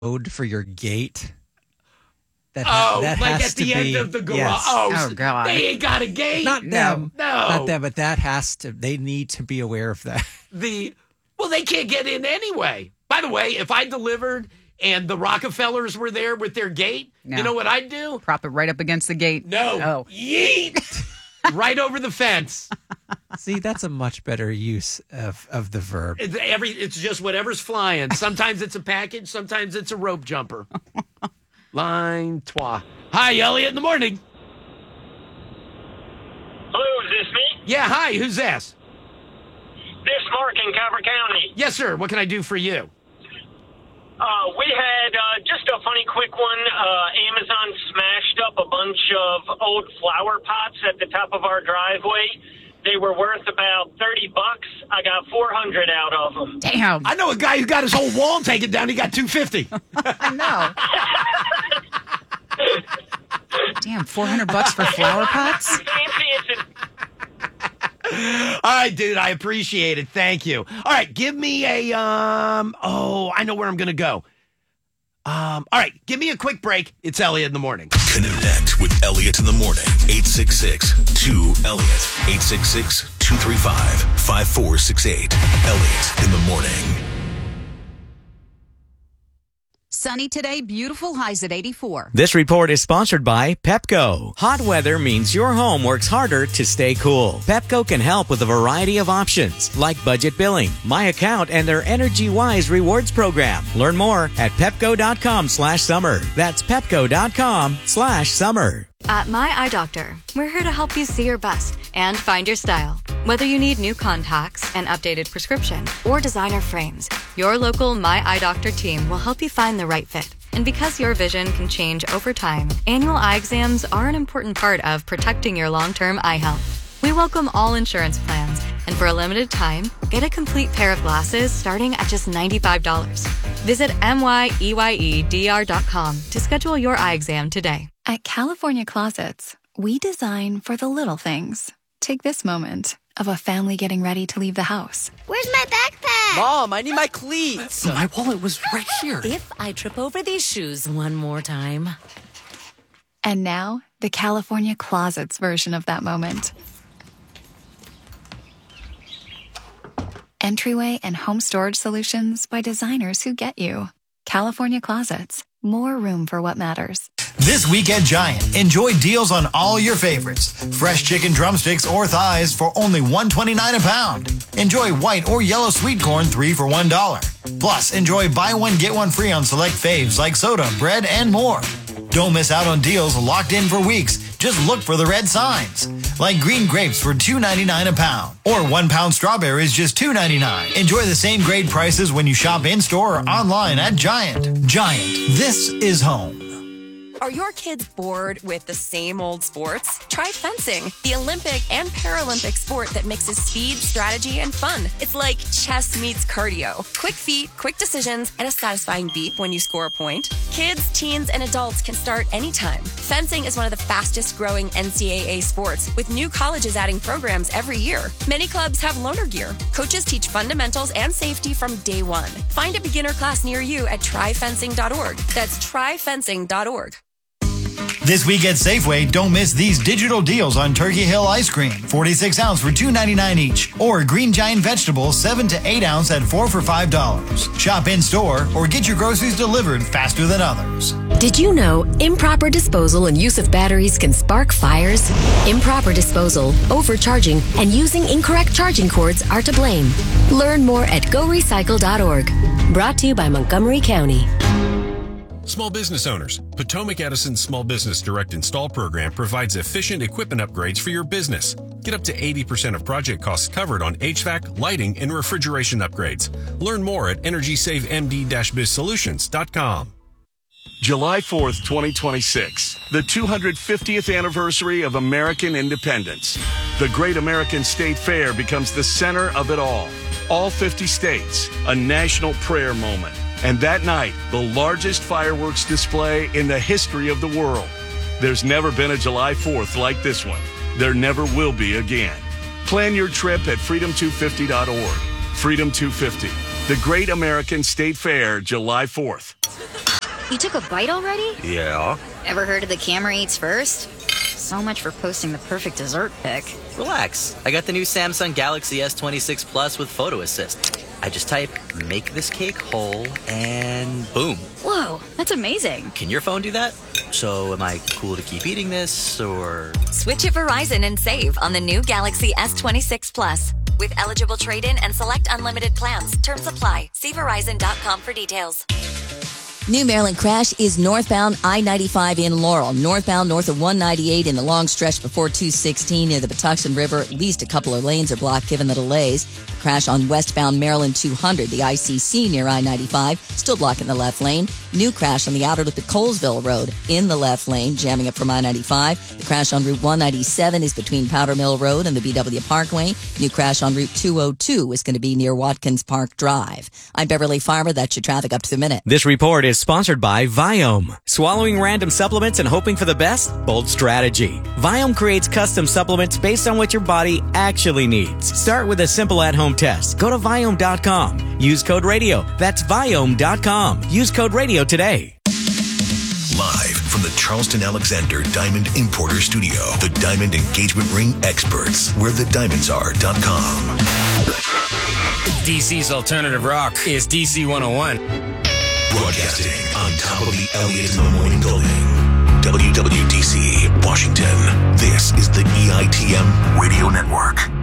code for your gate? That like has at to the end be, of the garage. yes. Oh, God. They ain't got a gate. Not them. No. Not them, but that has to, they need to be aware of that. Well, they can't get in anyway. By the way, if I delivered and the Rockefellers were there with their gate, you know what I'd do? Prop it right up against the gate. No. Oh. Yeet. Right over the fence. See, that's a much better use of the verb. It's just whatever's flying. Sometimes it's a package. Sometimes it's a rope jumper. Line trois. Hi, Elliot, in the morning. Hello, is this me? Yeah, hi. Who's this? This is Mark in Calvert County. Yes, sir. What can I do for you? We had just a funny quick one. Amazon smashed up a bunch of old flower pots at the top of our driveway. They were worth about $30. I got 400 out of them. Damn. I know a guy who got his whole wall taken down. He got $250. I know. Damn, $400 for flower pots? All right, dude, I appreciate it. Thank you. All right, give me a, I know where I'm going to go. All right, give me a quick break. It's Elliot in the morning. Connect with Elliot in the morning. 866-2-ELLIOT. 866-235-5468. Elliot in the morning. Sunny today, beautiful, highs at 84. This report is sponsored by Pepco. Hot weather means your home works harder to stay cool. Pepco can help with a variety of options, like budget billing, My Account, and their Energy Wise rewards program. Learn more at pepco.com/summer. That's pepco.com/summer. At My Eye Doctor, we're here to help you see your best and find your style. Whether you need new contacts, an updated prescription, or designer frames, your local My Eye Doctor team will help you find the right fit. And because your vision can change over time, annual eye exams are an important part of protecting your long-term eye health. We welcome all insurance plans, and for a limited time, get a complete pair of glasses starting at just $95. Visit MYEYEDR.com to schedule your eye exam today. At California Closets, we design for the little things. Take this moment of a family getting ready to leave the house. Where's my backpack? Mom, I need my cleats. My wallet was right here. If I trip over these shoes one more time. And now, the California Closets version of that moment. Entryway and home storage solutions by designers who get you. California Closets. More room for what matters. This week at Giant, enjoy deals on all your favorites. Fresh chicken drumsticks or thighs for only $1.29 a pound. Enjoy white or yellow sweet corn 3 for $1. Plus, enjoy buy one, get one free on select faves like soda, bread, and more. Don't miss out on deals locked in for weeks. Just look for the red signs. Like green grapes for $2.99 a pound. Or 1 pound strawberries just $2.99. Enjoy the same great prices when you shop in-store or online at Giant. Giant, this is home. Are your kids bored with the same old sports? Try fencing, the Olympic and Paralympic sport that mixes speed, strategy, and fun. It's like chess meets cardio. Quick feet, quick decisions, and a satisfying beep when you score a point. Kids, teens, and adults can start anytime. Fencing is one of the fastest growing NCAA sports, with new colleges adding programs every year. Many clubs have loaner gear. Coaches teach fundamentals and safety from day one. Find a beginner class near you at tryfencing.org. That's tryfencing.org. This week at Safeway, don't miss these digital deals on Turkey Hill ice cream, 46 ounce for $2.99 each, or Green Giant vegetables, 7 to 8 ounce at 4 for $5. Shop in store or get your groceries delivered faster than others. Did you know improper disposal and use of batteries can spark fires? Improper disposal, overcharging, and using incorrect charging cords are to blame. Learn more at gorecycle.org. Brought to you by Montgomery County. Small business owners, Potomac Edison Small Business Direct Install Program provides efficient equipment upgrades for your business. Get up to 80% of project costs covered on HVAC, lighting, and refrigeration upgrades. Learn more at EnergySaveMD-BizSolutions.com. July 4th, 2026, the 250th anniversary of American independence. The Great American State Fair becomes the center of it all. All 50 states, a national prayer moment. And that night, the largest fireworks display in the history of the world. There's never been a July 4th like this one. There never will be again. Plan your trip at freedom250.org. Freedom 250, the Great American State Fair, July 4th. You took a bite already? Yeah. Ever heard of the camera eats first? So much for posting the perfect dessert pic. Relax. I got the new Samsung Galaxy S26 Plus with Photo Assist. I just type, make this cake whole, and boom. Whoa, that's amazing. Can your phone do that? So am I cool to keep eating this, or? Switch to Verizon and save on the new Galaxy S26 Plus. With eligible trade-in and select unlimited plans. Terms apply. See Verizon.com for details. New Maryland crash is northbound I-95 in Laurel. Northbound north of 198 in the long stretch before 216 near the Patuxent River. At least a couple of lanes are blocked given the delays. Crash on westbound Maryland 200, the ICC near I-95, still blocking the left lane. New crash on the outer loop at Colesville Road in the left lane, jamming up from I-95. The crash on Route 197 is between Powder Mill Road and the BW Parkway. New crash on Route 202 is going to be near Watkins Park Drive. I'm Beverly Farmer. That's your traffic up to the minute. This report is sponsored by Viome. Swallowing random supplements and hoping for the best? Bold strategy. Viome creates custom supplements based on what your body actually needs. Start with a simple at-home test. Go to Viome.com. Use code radio. That's Viome.com. Use code radio today. Live from the Charleston Alexander Diamond Importer Studio, the Diamond Engagement Ring experts, where the diamonds are.com. DC's alternative rock is DC 101. Broadcasting on top of the Elliott in the Morning building. WWDC, Washington. This is the EITM Radio Network.